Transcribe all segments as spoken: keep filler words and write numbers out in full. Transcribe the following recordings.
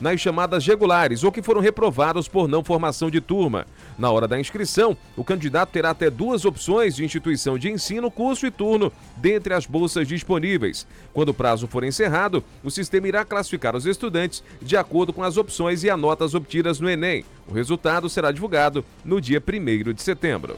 nas chamadas regulares ou que foram reprovados por não formação de turma. Na hora da inscrição, o candidato terá até duas opções de instituição de ensino, curso e turno, dentre as bolsas disponíveis. Quando o prazo for encerrado, o sistema irá classificar os estudantes de acordo com as opções e as notas obtidas no Enem. O resultado será divulgado no dia primeiro de setembro.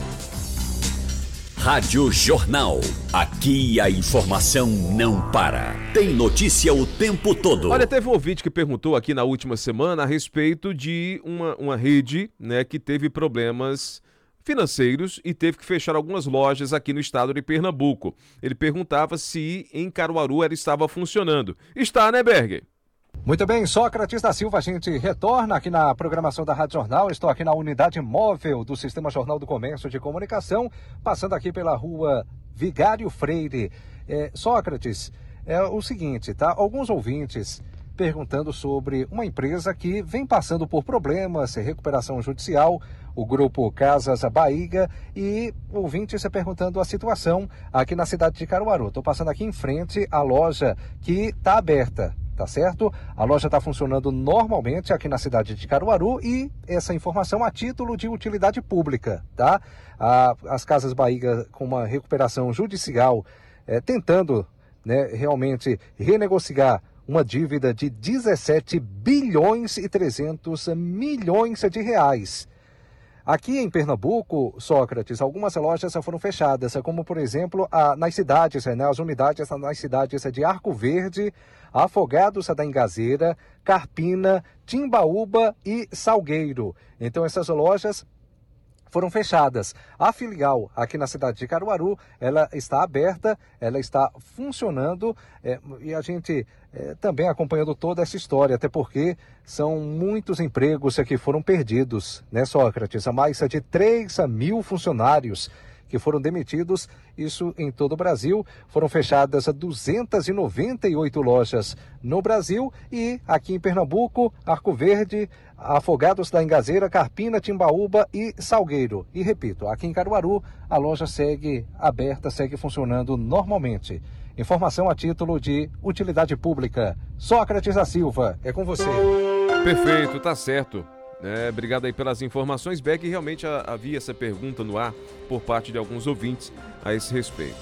Rádio Jornal. Aqui a informação não para. Tem notícia o tempo todo. Olha, teve um ouvinte que perguntou aqui na última semana a respeito de uma, uma rede, né, que teve problemas financeiros e teve que fechar algumas lojas aqui no estado de Pernambuco. Ele perguntava se em Caruaru ela estava funcionando. Está, né, Berger? Muito bem, Sócrates da Silva, a gente retorna aqui na programação da Rádio Jornal. Estou aqui na unidade móvel do Sistema Jornal do Comércio de Comunicação, passando aqui pela rua Vigário Freire. É, Sócrates, é o seguinte, tá? Alguns ouvintes perguntando sobre uma empresa que vem passando por problemas, recuperação judicial, o grupo Casas Bahia, e ouvintes perguntando a situação aqui na cidade de Caruaru. Estou passando aqui em frente à loja que está aberta. Tá certo? A loja está funcionando normalmente aqui na cidade de Caruaru e essa informação a título de utilidade pública, tá? A, as Casas Bahia com uma recuperação judicial, é, tentando, né, realmente renegociar uma dívida de dezessete bilhões e trezentos milhões de reais. Aqui em Pernambuco, Sócrates, algumas lojas foram fechadas, como por exemplo a, nas cidades, né, as unidades nas cidades de Arco Verde, Afogados da Ingazeira, Carpina, Timbaúba e Salgueiro. Então essas lojas foram fechadas. A filial aqui na cidade de Caruaru, ela está aberta, ela está funcionando, é, e a gente é, também acompanhando toda essa história, até porque são muitos empregos que foram perdidos, né, Sócrates? Há mais de três mil funcionários que foram demitidos, isso em todo o Brasil. Foram fechadas duzentas e noventa e oito lojas no Brasil e aqui em Pernambuco, Arco Verde, Afogados da Ingazeira, Carpina, Timbaúba e Salgueiro. E repito, aqui em Caruaru, a loja segue aberta, segue funcionando normalmente. Informação a título de utilidade pública. Sócrates da Silva, é com você. Perfeito, tá certo. É, obrigado aí pelas informações, Beck. Realmente havia essa pergunta no ar por parte de alguns ouvintes a esse respeito.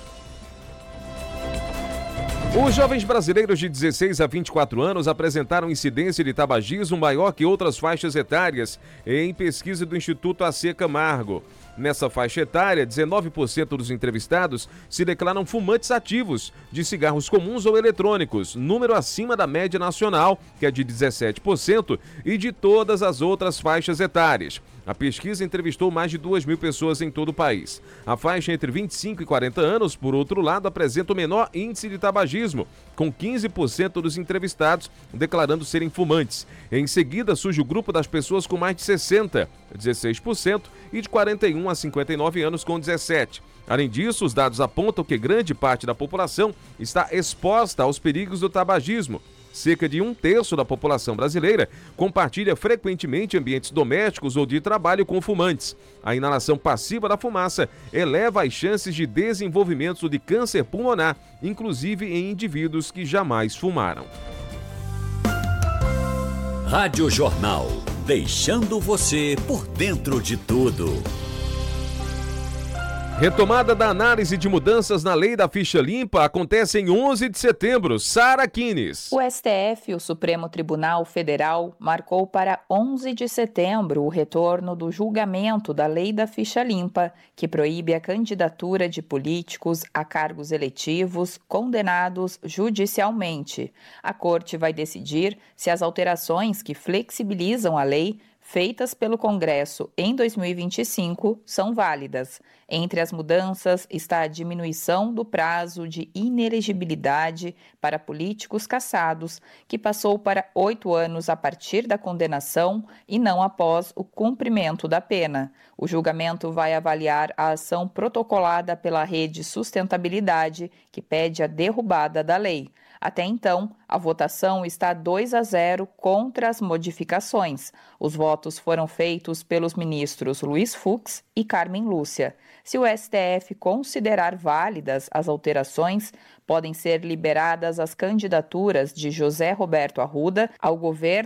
Os jovens brasileiros de dezesseis a vinte e quatro anos apresentaram incidência de tabagismo maior que outras faixas etárias em pesquisa do Instituto A C Camargo. Nessa faixa etária, dezenove por cento dos entrevistados se declaram fumantes ativos de cigarros comuns ou eletrônicos, número acima da média nacional, que é de dezessete por cento, e de todas as outras faixas etárias. A pesquisa entrevistou mais de duas mil pessoas em todo o país. A faixa entre vinte e cinco e quarenta anos, por outro lado, apresenta o menor índice de tabagismo, com quinze por cento dos entrevistados declarando serem fumantes. Em seguida, surge o grupo das pessoas com mais de sessenta, dezesseis por cento, e de quarenta e um a cinquenta e nove anos, com dezessete por cento. Além disso, os dados apontam que grande parte da população está exposta aos perigos do tabagismo. Cerca de um terço da população brasileira compartilha frequentemente ambientes domésticos ou de trabalho com fumantes. A inalação passiva da fumaça eleva as chances de desenvolvimento de câncer pulmonar, inclusive em indivíduos que jamais fumaram. Rádio Jornal, deixando você por dentro de tudo. Retomada da análise de mudanças na lei da ficha limpa acontece em onze de setembro. Sara Kines. O S T F, o Supremo Tribunal Federal, marcou para onze de setembro o retorno do julgamento da lei da ficha limpa, que proíbe a candidatura de políticos a cargos eletivos condenados judicialmente. A Corte vai decidir se as alterações que flexibilizam a lei feitas pelo Congresso em dois mil e vinte e cinco são válidas. Entre as mudanças está a diminuição do prazo de inelegibilidade para políticos cassados, que passou para oito anos a partir da condenação e não após o cumprimento da pena. O julgamento vai avaliar a ação protocolada pela Rede Sustentabilidade, que pede a derrubada da lei. Até então, a votação está dois a zero contra as modificações. Os votos foram feitos pelos ministros Luiz Fux e Carmen Lúcia. Se o S T F considerar válidas as alterações, podem ser liberadas as candidaturas de José Roberto Arruda ao governo